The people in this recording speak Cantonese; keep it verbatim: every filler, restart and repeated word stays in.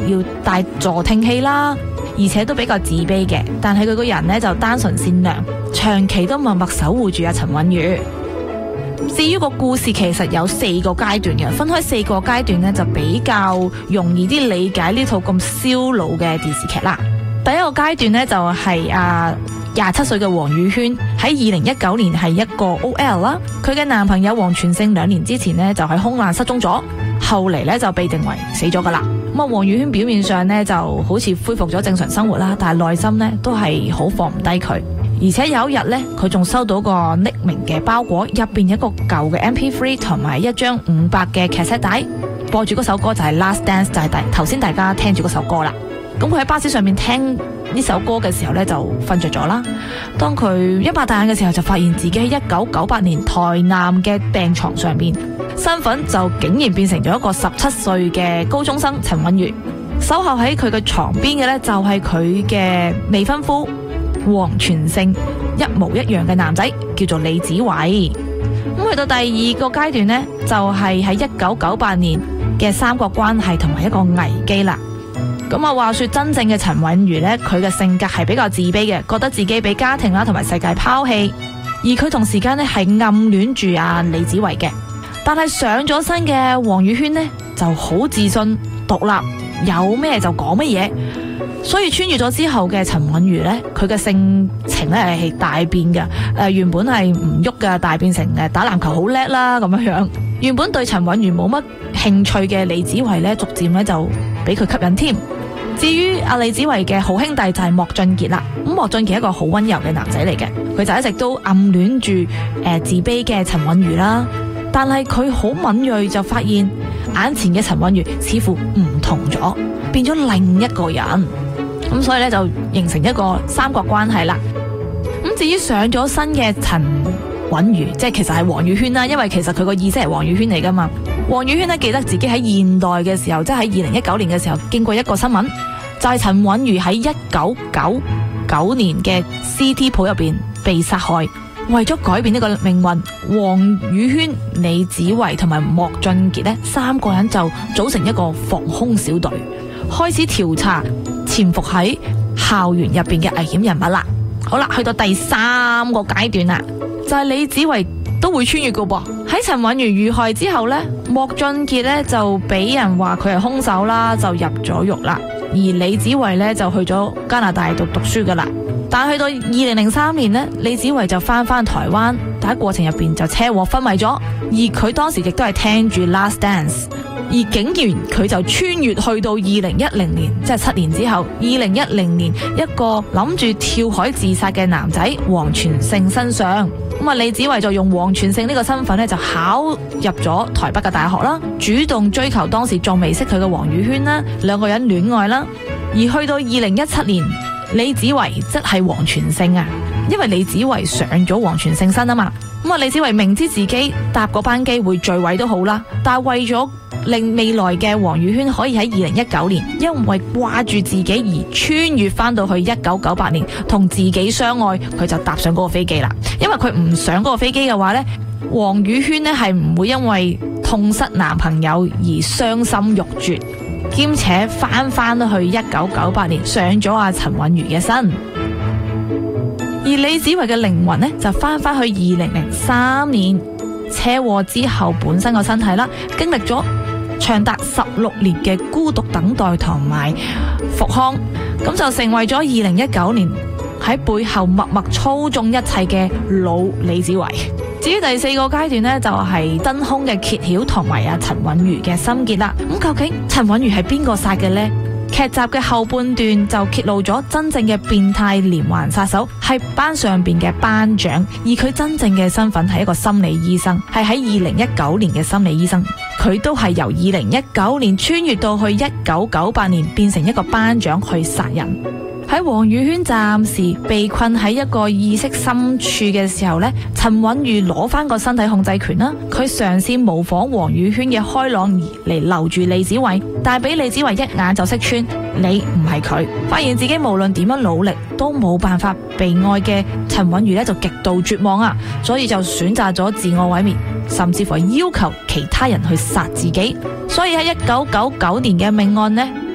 要戴助聽器啦，而且都比較自卑嘅。但係佢個人呢就單純善良，長期都默默守護住阿陳韻如。至於個故事其實有四個階段嘅，分開四個階段呢，就比較容易啲理解呢套咁燒腦嘅電視劇啦。第一個階段呢，就係啊廿七歲嘅黃宇軒喺二零一九年係一個 O L 啦，佢嘅男朋友黃全勝兩年之前呢，就喺空難失蹤咗，後嚟呢，就被定為死咗噶啦。咁啊，黃宇軒表面上呢，就好似恢復咗正常生活啦，但係內心呢，都係好放唔低佢。而且有一日呢，佢仲收到個匿名嘅包裹，入邊一個舊嘅 M P 三 同埋一張五百嘅卡式帶，播住嗰首歌就係 Last Dance， 就係頭先大家聽住嗰首歌啦。咁佢喺巴士上面聽呢首歌嘅時候呢，就瞓着咗啦。當佢一擘大眼嘅時候，就發現自己喺一九九八年台南嘅病床上面，身份就竟然變成咗一個十七歲嘅高中生陳韻如。守候喺佢嘅床邊嘅呢，就係佢嘅未婚夫黃全勝，一模一樣嘅男仔，叫做李子維。咁去到第二個階段呢，就係喺一九九八年嘅三角關係同埋一個危機啦。咁啊，話說真正嘅陳韻如呢，佢嘅性格係比較自卑嘅，覺得自己俾家庭啦同埋世界拋棄，而佢同時間呢係暗戀住阿李子維嘅。但係上咗身嘅黃宇軒呢，就好自信獨立，有咩就講乜嘢。所以穿越咗之後嘅陳韻如呢，佢嘅性情呢係大變嘅。誒、呃，原本係唔喐嘅，大變成誒打籃球好叻啦咁樣樣。原本對陳韻如冇乜興趣嘅李子維呢，逐漸呢就俾佢吸引添。至於阿李子維嘅好兄弟就係莫俊傑啦。咁莫俊傑係一個好溫柔嘅男仔嚟嘅，佢就一直都暗戀住誒自卑嘅陳韻如啦。但係佢好敏銳，就發現眼前嘅陳韻如似乎唔同咗，變咗另一個人。咁所以咧就形成一個三角關係啦。咁至於上咗身嘅陳韻如，即係其實係黃宇軒啦，因為其實佢個意識係黃宇軒嚟噶嘛。黃宇軒呢記得自己喺現代嘅時候，即係喺二零一九年嘅時候，經過一個新聞，就係陳韻如喺一九九九年嘅 C T 鋪入邊被殺害。為咗改變呢個命運，黃宇軒、李子維同埋莫俊傑呢三個人就組成一個防空小隊，開始調查潛伏喺校園入邊嘅危險人物啦。好啦，去到第三個階段啦，就係李子維都會穿越噶噃。喺陳韻如遇害之後呢，莫俊傑呢就俾人話佢係兇手啦，就入咗獄啦。而李子維呢就去咗加拿大度讀書噶啦。但係去到二零零三年呢，李子維就翻翻台灣，但喺過程入邊就車禍昏迷咗。而佢當時亦都係聽住 Last Dance， 而竟然佢就穿越去到二零一零年，即係七年之後，二零一零年一個諗住跳海自殺嘅男仔黃全勝身上。咁啊，李子維就用黃全勝呢個身份咧，就考入咗台北嘅大學啦，主動追求當時仲未識佢嘅黃宇軒啦，兩個人戀愛啦。而去到二零一七年，李子維即係黃全勝啊，因為李子維上咗黃全勝身啊嘛。咁啊，李子維明知自己搭嗰班機會墜毀都好啦，但係為咗令未來嘅黃宇軒可以喺二零一九年，因為掛住自己而穿越翻到去一九九八年同自己相愛，佢就搭上嗰個飛機啦。因為佢唔上嗰個飛機嘅話呢，黃宇軒呢係唔會因為痛失男朋友而傷心欲絕，兼且翻翻去一九九八年上咗阿陳韻如嘅身。而李子維嘅靈魂呢，就翻翻去二零零三年車禍之後本身個身體啦，經歷咗長達十六年嘅孤獨等待同埋復康，咁就成為咗二零一九年喺背後默默操縱一切嘅老李子維。至於第四個階段呢，就係真兇嘅揭曉同埋阿陳韻如嘅心結啦。咁究竟陳韻如係邊個殺嘅呢？劇集嘅後半段就揭露咗真正嘅變態連環殺手係班上邊嘅班長，而佢真正嘅身份係一個心理醫生，係喺二零一九年嘅心理醫生。佢都係由二零一九年穿越到去一九九八年變成一個班長去殺人。喺黃宇軒暫時被困喺一個意識深處嘅時候呢，陳韻如攞翻個身體控制權啦，佢嘗試模仿黃宇軒嘅開朗而嚟留住李子維，但係俾李子維一眼就識穿，你唔係佢。發現自己無論點樣努力都冇辦法被愛嘅陳韻如呢，就極度絕望啊，所以就選擇咗自我毀滅，甚至乎要求其他人去殺自己。所以喺一九九九年嘅命案呢，